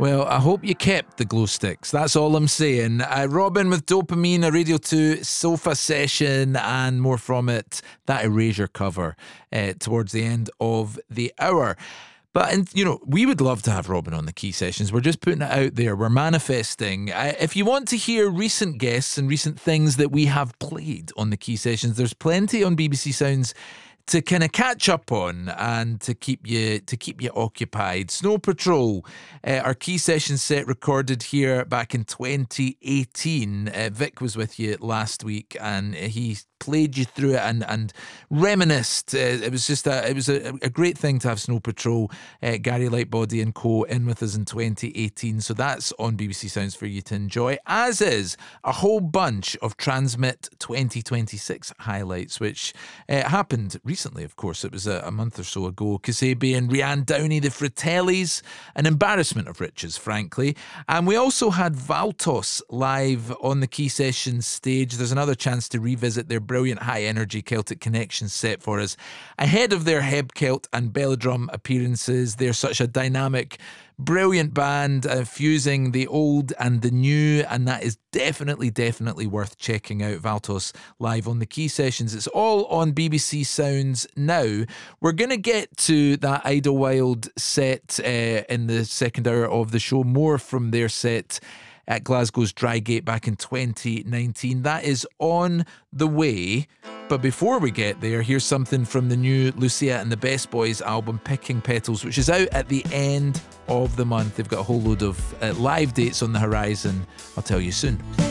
Well, I hope you kept the glow sticks. That's all I'm saying. Robin with Dopamine, a Radio 2 sofa session, and more from it. That Erasure cover towards the end of the hour. But, we would love to have Robin on the Key Sessions. We're just putting it out there. We're manifesting. If you want to hear recent guests and recent things that we have played on the Key Sessions, there's plenty on BBC Sounds to kind of catch up on and to keep you occupied. Snow Patrol, our Key Session set recorded here back in 2018. Vic was with you last week and he played you through it and reminisced. It was just a great thing to have Snow Patrol, Gary Lightbody and co in with us in 2018. So that's on BBC Sounds for you to enjoy, as is a whole bunch of Transmit 2026 highlights, which happened recently, of course. It was a month or so ago. Kasabi and Rianne Downey, the Fratellis, an embarrassment of riches, frankly. And we also had Valtos live on the Key Sessions stage. There's another chance to revisit their brilliant high-energy Celtic Connection set for us ahead of their Heb Celt and Bellydrum appearances. They're such a dynamic, brilliant band, fusing the old and the new, and that is definitely worth checking out. Valtos live on the Key Sessions. It's all on BBC Sounds now. We're going to get to that Idlewild set in the second hour of the show. More from their set at Glasgow's Drygate back in 2019. That is on the way. But before we get there, here's something from the new Lucia and the Best Boys album, Picking Petals, which is out at the end of the month. They've got a whole load of live dates on the horizon. I'll tell you soon.